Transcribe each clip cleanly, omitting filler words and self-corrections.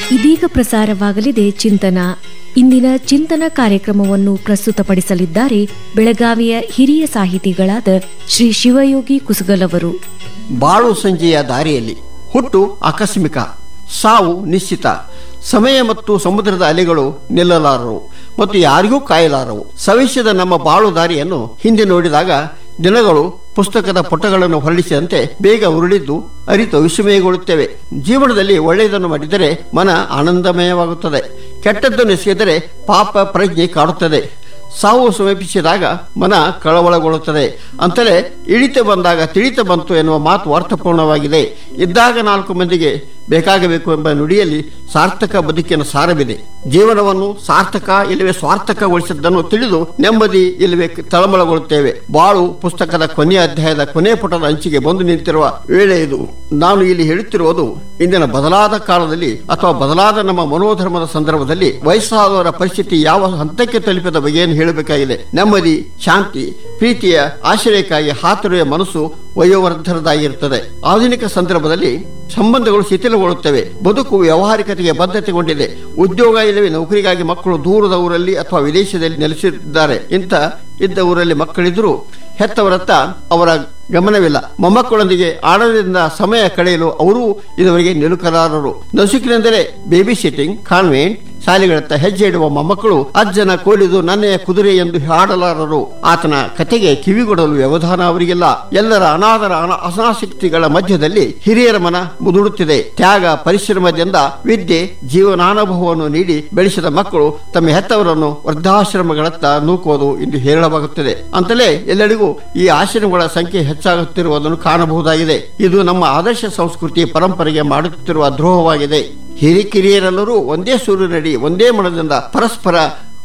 ಇದೀಗ ಪ್ರಸಾರವಾಗಲಿದೆ ಚಿಂತನ. ಇಂದಿನ ಚಿಂತನ ಕಾರ್ಯಕ್ರಮವನ್ನು ಪ್ರಸ್ತುತಪಡಿಸಲಿದ್ದಾರೆ ಬೆಳಗಾವಿಯ ಹಿರಿಯ ಸಾಹಿತಿಗಳಾದ ಶ್ರೀ ಶಿವಯೋಗಿ ಕುಸುಗಲ್ ಅವರು. ಬಾಳು ಸಂಜೆಯ ದಾರಿಯಲ್ಲಿ ಹುಟ್ಟು ಆಕಸ್ಮಿಕ, ಸಾವು ನಿಶ್ಚಿತ. ಸಮಯ ಮತ್ತು ಸಮುದ್ರದ ಅಲೆಗಳು ನಿಲ್ಲಲಾರವು ಮತ್ತು ಯಾರಿಗೂ ಕಾಯಲಾರವು. ಸವಿಷ್ಯದ ನಮ್ಮ ಬಾಳು ದಾರಿಯನ್ನು ಹಿಂದೆ ನೋಡಿದಾಗ ದಿನಗಳು ಪುಸ್ತಕದ ಪುಟಗಳನ್ನು ಹೊರಡಿಸಿದಂತೆ ಬೇಗ ಉರುಳಿದ್ದು ಅರಿತು ವಿಸ್ಮಯಗೊಳ್ಳುತ್ತೇವೆ. ಜೀವನದಲ್ಲಿ ಒಳ್ಳೆಯದನ್ನು ಮಾಡಿದರೆ ಮನ ಆನಂದಮಯವಾಗುತ್ತದೆ, ಕೆಟ್ಟದ್ದನ್ನು ಎಸಗಿದರೆ ಪಾಪ ಪ್ರಜ್ಞೆ ಕಾಡುತ್ತದೆ. ಸಾವು ಸಮೀಪಿಸಿದಾಗ ಮನ ಕಳವಳಗೊಳ್ಳುತ್ತದೆ. ಅಂತಲೇ ಇಳಿತ ಬಂದಾಗ ತಿಳಿತ ಬಂತು ಎನ್ನುವ ಮಾತು ಅರ್ಥಪೂರ್ಣವಾಗಿದೆ. ಇದ್ದಾಗ 4 ಮಂದಿಗೆ ಬೇಕಾಗಬೇಕು ಎಂಬ ನುಡಿಯಲ್ಲಿ ಸಾರ್ಥಕ ಬದುಕಿನ ಸಾರವಿದೆ. ಜೀವನವನ್ನು ಸಾರ್ಥಕ ಇಲ್ಲವೇ ಸ್ವಾರ್ಥಕಗೊಳಿಸಿದ್ದನ್ನು ತಿಳಿದು ನೆಮ್ಮದಿ ಇಲ್ಲವೇ ತಳಮಳಗೊಳ್ಳುತ್ತೇವೆ. ಬಾಳು ಪುಸ್ತಕದ ಕೊನೆಯ ಅಧ್ಯಾಯದ ಕೊನೆಯ ಪುಟದ ಅಂಚಿಗೆ ಬಂದು ನಿಂತಿರುವ ವೇಳೆ ಇದು. ನಾನು ಇಲ್ಲಿ ಹೇಳುತ್ತಿರುವುದು ಇಂದಿನ ಬದಲಾದ ಕಾಲದಲ್ಲಿ ಅಥವಾ ಬದಲಾದ ನಮ್ಮ ಮನೋಧರ್ಮದ ಸಂದರ್ಭದಲ್ಲಿ ವಯಸ್ಸಾದವರ ಪರಿಸ್ಥಿತಿ ಯಾವ ಹಂತಕ್ಕೆ ತಲುಪಿದ ಬಗೆಯನ್ನು ಹೇಳಬೇಕಾಗಿದೆ. ನೆಮ್ಮದಿ, ಶಾಂತಿ, ಪ್ರೀತಿಯ ಆಶ್ರಯಕ್ಕಾಗಿ ಹಾತೊರೆಯ ಮನಸ್ಸು ವಯೋವರ್ಧರದಾಗಿರುತ್ತದೆ. ಆಧುನಿಕ ಸಂದರ್ಭದಲ್ಲಿ ಸಂಬಂಧಗಳು ಶಿಥಿಲಗೊಳ್ಳುತ್ತವೆ. ಬದುಕು ವ್ಯಾವಹಾರಿಕತೆಗೆ ಬದ್ಧತೆಗೊಂಡಿದೆ. ಉದ್ಯೋಗ ಇಲ್ಲವೇ ನೌಕರಿಗಾಗಿ ಮಕ್ಕಳು ದೂರದ ಊರಲ್ಲಿ ಅಥವಾ ವಿದೇಶದಲ್ಲಿ ನೆಲೆಸಿದ್ದಾರೆ. ಇದ್ದ ಊರಲ್ಲಿ ಮಕ್ಕಳಿದ್ರೂ ಹೆತ್ತವರತ್ತ ಅವರ ಗಮನವಿಲ್ಲ. ಮೊಮ್ಮಕ್ಕಳೊಂದಿಗೆ ಆಡಳಿತದಿಂದ ಸಮಯ ಕಳೆಯಲು ಅವರೂ ಇದುವರೆಗೆ ನಿಲುಕಲಾರರು. ನಸುಕಿನೆಂದರೆ ಬೇಬಿ ಸಿಟ್ಟಿಂಗ್, ಕಾನ್ವೆಂಟ್ ಶಾಲೆಗಳತ್ತ ಹೆಜ್ಜೆ ಇಡುವ ಮೊಮ್ಮಕ್ಕಳು ಅಜ್ಜನ ಕೋಲಿದು ನನ್ನೆಯ ಕುದುರೆ ಎಂದು ಹಾಡಲಾರರು. ಆತನ ಕತೆಗೆ ಕಿವಿಗೊಡಲು ವ್ಯವಧಾನ ಅವರಿಗಿಲ್ಲ. ಎಲ್ಲರ ಅನಾದರ ಅನಾಸಕ್ತಿಗಳ ಮಧ್ಯದಲ್ಲಿ ಹಿರಿಯರ ಮನ ಮುದುಡುತ್ತಿದೆ. ತ್ಯಾಗ ಪರಿಶ್ರಮದಿಂದ ವಿದ್ಯೆ ಜೀವನಾನುಭವವನ್ನು ನೀಡಿ ಬೆಳೆಸಿದ ಮಕ್ಕಳು ತಮ್ಮ ಹೆತ್ತವರನ್ನು ವೃದ್ಧಾಶ್ರಮಗಳತ್ತ ನೂಕುವುದು ಎಂದು ಹೇಳಲಾಗುತ್ತದೆ. ಅಂತಲೇ ಎಲ್ಲರಿಗೂ ಈ ಆಶ್ರಮಗಳ ಸಂಖ್ಯೆ ಹೆಚ್ಚಾಗುತ್ತಿರುವುದನ್ನು ಕಾಣಬಹುದಾಗಿದೆ. ಇದು ನಮ್ಮ ಆದರ್ಶ ಸಂಸ್ಕೃತಿ ಪರಂಪರೆಗೆ ಮಾಡುತ್ತಿರುವ ದ್ರೋಹವಾಗಿದೆ. ಹಿರಿಕಿರಿಯರೆಲ್ಲರೂ ಒಂದೇ ಸೂರಿನಡಿ ಒಂದೇ ಮನದಿಂದ ಪರಸ್ಪರ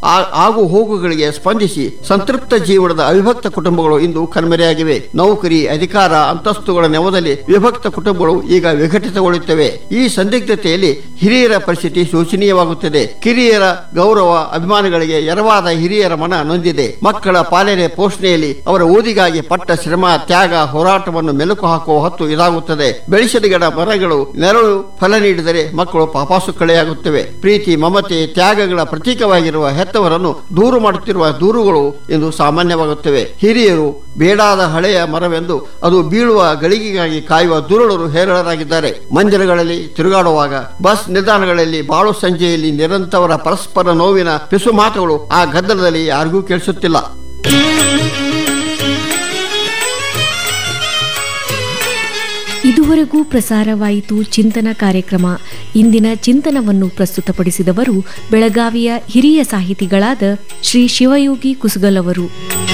ಆಗು ಹೋಗುಗಳಿಗೆ ಸ್ಪಂದಿಸಿ ಸಂತೃಪ್ತ ಜೀವನದ ಅವಿಭಕ್ತ ಕುಟುಂಬಗಳು ಇಂದು ಕಣ್ಮರೆಯಾಗಿವೆ. ನೌಕರಿ, ಅಧಿಕಾರ, ಅಂತಸ್ತುಗಳ ನೆವದಲ್ಲಿ ವಿಭಕ್ತ ಕುಟುಂಬಗಳು ಈಗ ವಿಘಟಿತಗೊಳ್ಳುತ್ತವೆ. ಈ ಸಂದಿಗ್ಧತೆಯಲ್ಲಿ ಹಿರಿಯರ ಪರಿಸ್ಥಿತಿ ಶೋಚನೀಯವಾಗುತ್ತದೆ. ಕಿರಿಯರ ಗೌರವ ಅಭಿಮಾನಗಳಿಗೆ ಎರವಾದ ಹಿರಿಯರ ಮನ ನೊಂದಿದೆ. ಮಕ್ಕಳ ಪಾಲನೆ ಪೋಷಣೆಯಲ್ಲಿ ಅವರ ಓದಿಗಾಗಿ ಪಟ್ಟ ಶ್ರಮ, ತ್ಯಾಗ, ಹೋರಾಟವನ್ನು ಮೆಲುಕು ಹಾಕುವ ಹೊತ್ತು ಇದಾಗುತ್ತದೆ. ಬೆಳೆಸಿದ ಗಿಡ ಮರಗಳು ನೆರಳು ಫಲ ನೀಡಿದರೆ ಮಕ್ಕಳು ಪಾಪಾಸು ಕಳೆಯಾಗುತ್ತವೆ. ಪ್ರೀತಿ, ಮಮತೆ, ತ್ಯಾಗಗಳ ಪ್ರತೀಕವಾಗಿರುವ ಹೆತ್ತವರನ್ನು ದೂರು ಮಾಡುತ್ತಿರುವ ದೂರುಗಳು ಇಂದು ಸಾಮಾನ್ಯವಾಗುತ್ತವೆ. ಹಿರಿಯರು ಬೇಡಾದ ಹಳೆಯ ಮರವೆಂದು ಅದು ಬೀಳುವ ಗಳಿಗೆಗಾಗಿ ಕಾಯುವ ದುರುಳರು ಹೇರಳರಾಗಿದ್ದಾರೆ. ಮಂದಿರಗಳಲ್ಲಿ ತಿರುಗಾಡುವಾಗ, ಬಸ್ ನಿಲ್ದಾಣಗಳಲ್ಲಿ, ಬಾಳು ಸಂಜೆಯಲ್ಲಿ ನಿರಂತರ ಪರಸ್ಪರ ನೋವಿನ ಪಿಸು ಮಾತುಗಳು ಆ ಗದ್ದಲದಲ್ಲಿ ಯಾರಿಗೂ ಕೇಳಿಸುತ್ತಿಲ್ಲ. ಇದುವರೆಗೂ ಪ್ರಸಾರವಾಯಿತು ಚಿಂತನ ಕಾರ್ಯಕ್ರಮ. ಇಂದಿನ ಚಿಂತನವನ್ನು ಪ್ರಸ್ತುತಪಡಿಸಿದವರು ಬೆಳಗಾವಿಯ ಹಿರಿಯ ಸಾಹಿತಿಗಳಾದ ಶ್ರೀ ಶಿವಯೋಗಿ ಕುಸುಗಲ್ ಅವರು.